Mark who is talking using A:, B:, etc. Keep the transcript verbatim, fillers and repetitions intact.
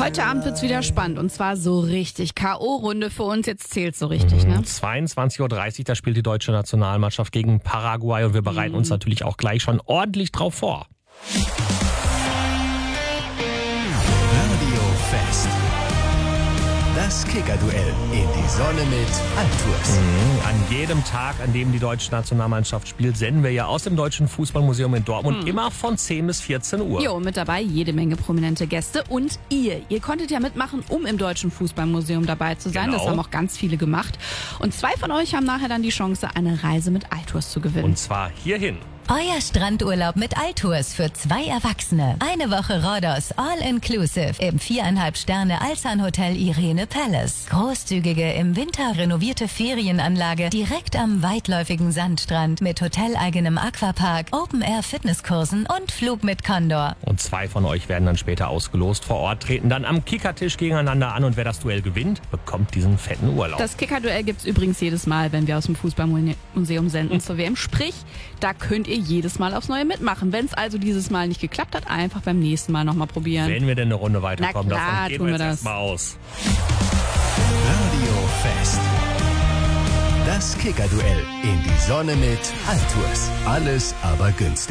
A: Heute Abend wird's wieder spannend und zwar so richtig. K O-Runde für uns, jetzt zählt's so richtig, ne?
B: zweiundzwanzig Uhr dreißig, da spielt die deutsche Nationalmannschaft gegen Paraguay und wir bereiten uns natürlich auch gleich schon ordentlich drauf vor.
C: Radio Fest. Das Kicker-Duell in die Sonne mit Altours.
B: Mhm. An jedem Tag, an dem die deutsche Nationalmannschaft spielt, senden wir ja aus dem Deutschen Fußballmuseum in Dortmund mhm. immer von zehn bis vierzehn Uhr.
A: Jo, mit dabei jede Menge prominente Gäste und ihr. Ihr konntet ja mitmachen, um im Deutschen Fußballmuseum dabei zu sein.
B: Genau.
A: Das haben auch ganz viele gemacht. Und zwei von euch haben nachher dann die Chance, eine Reise mit Altours zu gewinnen.
B: Und zwar hierhin.
D: Euer Strandurlaub mit Altours für zwei Erwachsene. Eine Woche Rhodos, all-inclusive im viereinhalb Sterne Alsan Hotel Irene Palace. Großzügige, im Winter renovierte Ferienanlage direkt am weitläufigen Sandstrand mit hoteleigenem Aquapark, Open-Air-Fitnesskursen und Flug mit Condor.
B: Und zwei von euch werden dann später ausgelost. Vor Ort treten dann am Kickertisch gegeneinander an und wer das Duell gewinnt, bekommt diesen fetten Urlaub.
A: Das Kicker-Duell gibt's übrigens jedes Mal, wenn wir aus dem Fußballmuseum senden zur W M. Sprich, da könnt ihr jedes Mal aufs Neue mitmachen. Wenn es also dieses Mal nicht geklappt hat, einfach beim nächsten Mal nochmal probieren.
B: Wenn wir denn eine Runde weiterkommen,
A: Na klar,
B: davon gehen
A: tun
B: wir
A: wir
B: jetzt
A: das.
B: erstmal aus.
C: Radio Fest. Das Kicker-Duell in die Sonne mit Altours. Alles aber günstig.